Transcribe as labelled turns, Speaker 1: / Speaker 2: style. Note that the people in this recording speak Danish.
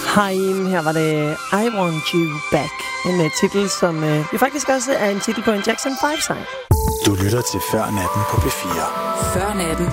Speaker 1: Haim, her var det I Want You Back. En titel, som jo faktisk også er en titel på en Jackson 5-sang.
Speaker 2: Du lytter til Før Natten på P4.
Speaker 3: Før Natten